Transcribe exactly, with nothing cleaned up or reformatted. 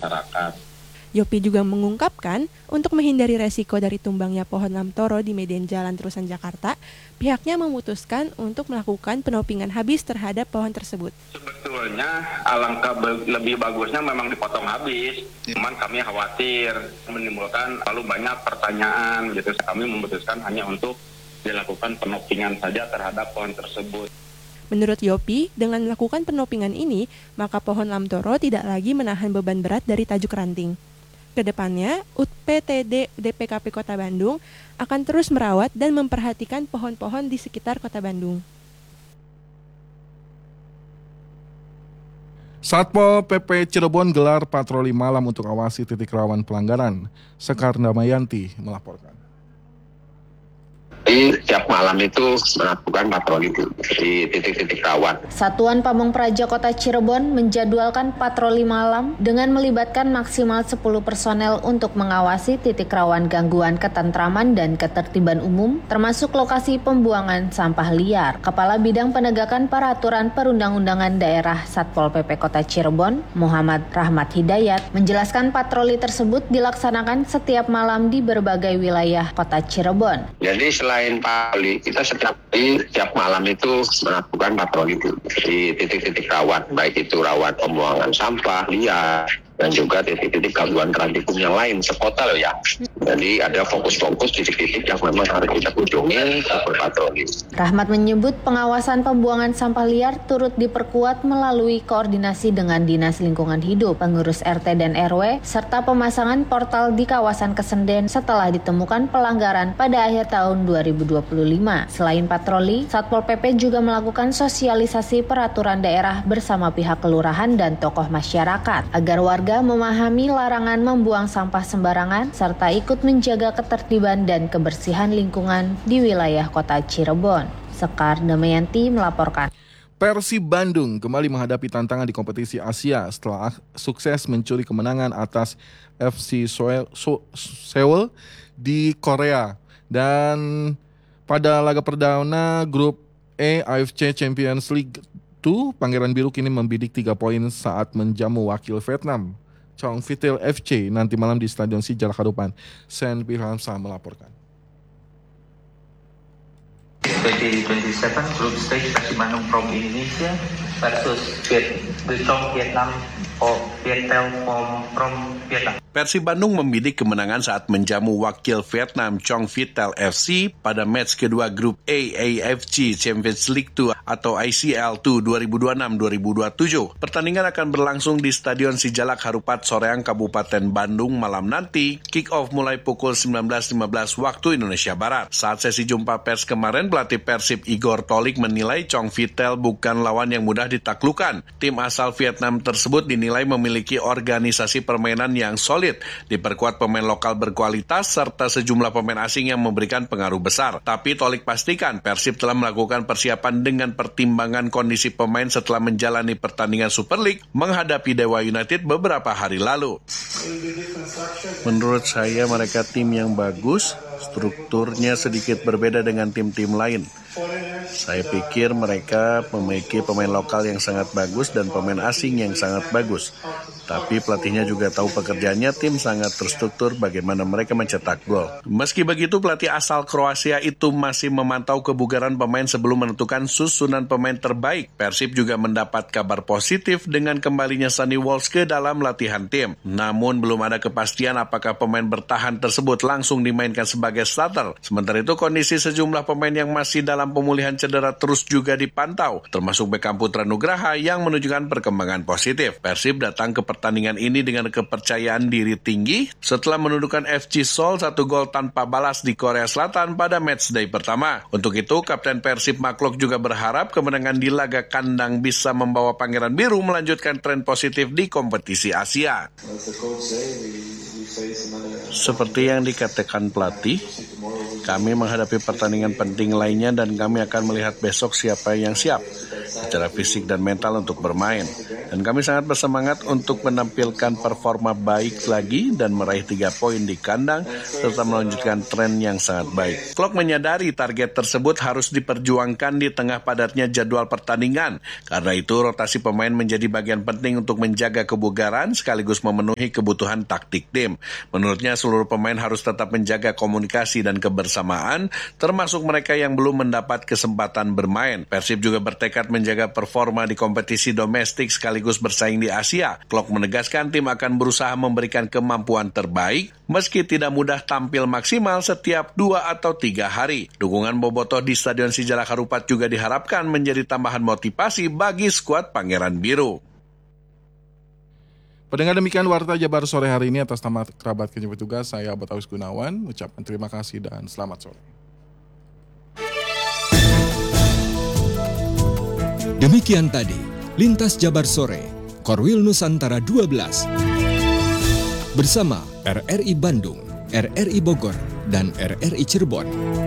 masyarakat. Yopi juga mengungkapkan untuk menghindari resiko dari tumbangnya pohon lamtoro di Medan Jalan Terusan Jakarta, pihaknya memutuskan untuk melakukan penopingan habis terhadap pohon tersebut. Sebetulnya alangkah be- lebih bagusnya memang dipotong habis, cuman kami khawatir menimbulkan terlalu banyak pertanyaan gitu. Kami memutuskan hanya untuk dilakukan penopingan saja terhadap pohon tersebut. Menurut Yopi, dengan melakukan penopingan ini, maka pohon lamtoro tidak lagi menahan beban berat dari tajuk ranting. Kedepannya, U P T D D P K P Kota Bandung akan terus merawat dan memperhatikan pohon-pohon di sekitar Kota Bandung. Satpol P P Cirebon gelar patroli malam untuk awasi titik rawan pelanggaran. Sekar Damayanti melaporkan. Jadi tiap malam itu melakukan patroli di titik-titik rawan. Satuan Pamong Praja Kota Cirebon menjadwalkan patroli malam dengan melibatkan maksimal sepuluh personel untuk mengawasi titik rawan gangguan ketentraman dan ketertiban umum, termasuk lokasi pembuangan sampah liar. Kepala Bidang Penegakan Peraturan Perundang-undangan Daerah Satpol P P Kota Cirebon, Muhammad Rahmat Hidayat, menjelaskan patroli tersebut dilaksanakan setiap malam di berbagai wilayah Kota Cirebon. Jadi selain Selain patroli, kita setiap hari, setiap malam itu melakukan patroli di titik-titik rawan, baik itu rawan pembuangan sampah liar dan juga titik-titik gangguan rantikum yang lain sekota loh ya. Jadi ada fokus-fokus titik-titik yang memang harus kita kunjungi berpatroli. Rahmat menyebut pengawasan pembuangan sampah liar turut diperkuat melalui koordinasi dengan Dinas Lingkungan Hidup, pengurus R T dan R W, serta pemasangan portal di kawasan Kesenden setelah ditemukan pelanggaran pada akhir tahun dua ribu dua puluh lima. Selain patroli, Satpol P P juga melakukan sosialisasi peraturan daerah bersama pihak kelurahan dan tokoh masyarakat agar warga memahami larangan membuang sampah sembarangan serta ikut menjaga ketertiban dan kebersihan lingkungan di wilayah Kota Cirebon. Sekar Damayanti melaporkan. Persib Bandung kembali menghadapi tantangan di kompetisi Asia setelah sukses mencuri kemenangan atas F C Seoul, Seoul di Korea. Dan pada laga perdana grup E A F C Champions League dua, Pangeran Biru kini membidik tiga poin saat menjamu wakil Vietnam, Chong Vitel F C, nanti malam di Stadion Sijalak Harupan. Sen Pirhamsa melaporkan. dua ribu dua puluh tujuh Group Stage Persib Bandung from Indonesia versus Viet, the Chong Vietnam or Viettel from, from Vietnam. Persib Bandung membidik kemenangan saat menjamu wakil Vietnam Chong Vitel F C pada match kedua grup A A F C Champions League dua atau I C L dua dua ribu dua puluh enam dua ribu dua puluh tujuh. Pertandingan akan berlangsung di Stadion Sijalak Harupat Soreang, Kabupaten Bandung malam nanti. Kick-off mulai pukul sembilan belas lima belas waktu Indonesia Barat. Saat sesi jumpa pers kemarin, pelatih Persib Igor Tolik menilai Chong Vitel bukan lawan yang mudah ditaklukkan. Tim asal Vietnam tersebut dinilai memiliki organisasi permainan yang solid, diperkuat pemain lokal berkualitas serta sejumlah pemain asing yang memberikan pengaruh besar. Tapi Tolik pastikan Persib telah melakukan persiapan dengan pertimbangan kondisi pemain setelah menjalani pertandingan Super League menghadapi Dewa United beberapa hari lalu. Menurut saya mereka tim yang bagus, strukturnya sedikit berbeda dengan tim-tim lain. Saya pikir mereka memiliki pemain lokal yang sangat bagus dan pemain asing yang sangat bagus. Tapi pelatihnya juga tahu pekerjaannya, tim sangat terstruktur bagaimana mereka mencetak gol. Meski begitu, pelatih asal Kroasia itu masih memantau kebugaran pemain sebelum menentukan susunan pemain terbaik. Persib juga mendapat kabar positif dengan kembalinya Sonny Walsh ke dalam latihan tim. Namun belum ada kepastian apakah pemain bertahan tersebut langsung dimainkan sebagai starter. Sementara itu kondisi sejumlah pemain yang masih dalam pemulihan cedera terus juga dipantau, termasuk Beckham Putra Nugraha yang menunjukkan perkembangan positif. Persib datang ke pertandingan ini dengan kepercayaan diri tinggi setelah menundukkan F C Seoul satu gol tanpa balas di Korea Selatan pada matchday pertama. Untuk itu, Kapten Persib Maklok juga berharap kemenangan di laga kandang bisa membawa Pangeran Biru melanjutkan tren positif di kompetisi Asia. Seperti yang dikatakan pelatih, kami menghadapi pertandingan penting lainnya dan kami akan melihat besok siapa yang siap secara fisik dan mental untuk bermain. Dan kami sangat bersemangat untuk menampilkan performa baik lagi dan meraih tiga poin di kandang serta melanjutkan tren yang sangat baik. Klok menyadari target tersebut harus diperjuangkan di tengah padatnya jadwal pertandingan. Karena itu rotasi pemain menjadi bagian penting untuk menjaga kebugaran sekaligus memenuhi kebutuhan taktik tim. Menurutnya seluruh pemain harus tetap menjaga komunikasi dan kebersamaan, termasuk mereka yang belum mendapat kesempatan bermain. Persib juga bertekad menjaga performa di kompetisi domestik sekaligus bersaing di Asia. Klok menegaskan tim akan berusaha memberikan kemampuan terbaik meski tidak mudah tampil maksimal setiap dua atau tiga hari. Dukungan bobotoh di Stadion Sijalak Harupat juga diharapkan menjadi tambahan motivasi bagi skuad Pangeran Biru. Pendengar, demikian Warta Jabar sore hari ini. Atas nama kerabat kerja petugas, saya Abad Awis Gunawan ucapkan terima kasih dan selamat sore. Demikian tadi Lintas Jabar Sore, Korwil Nusantara dua belas. Bersama R R I Bandung, R R I Bogor, dan R R I Cirebon.